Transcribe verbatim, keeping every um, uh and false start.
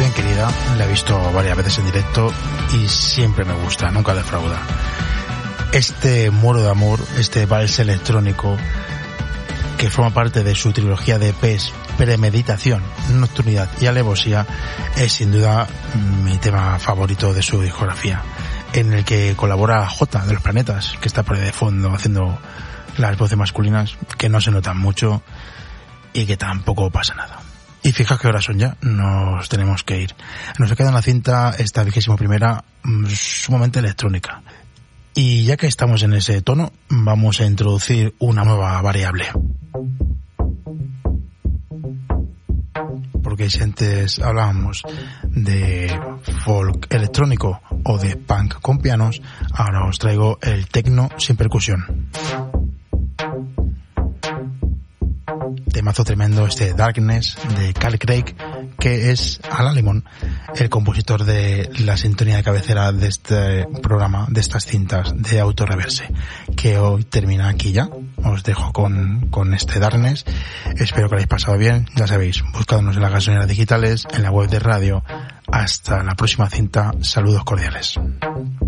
bien querida, la he visto varias veces en directo y siempre me gusta, nunca defrauda. Este Muero de Amor, este vals electrónico que forma parte de su trilogía de E Pes Premeditación, Nocturnidad y Alevosía, es sin duda mi tema favorito de su discografía, en el que colabora J de los Planetas, que está por ahí de fondo haciendo las voces masculinas, que no se notan mucho y que tampoco pasa nada. Y fijaos qué horas son ya, nos tenemos que ir. Nos queda en la cinta esta vigésima primera, sumamente electrónica. Y ya que estamos en ese tono, vamos a introducir una nueva variable. Porque si antes hablábamos de folk electrónico o de punk con pianos, ahora os traigo el techno sin percusión. Temazo tremendo este Darkness de Carl Craig, que es Alan Limón, el compositor de la sintonía de cabecera de este programa, de estas cintas de Autoreverse, que hoy termina aquí ya. Os dejo con, con este Darkness. Espero que lo hayáis pasado bien. Ya sabéis, buscadnos en las gasolineras digitales, en la web de radio. Hasta la próxima cinta. Saludos cordiales.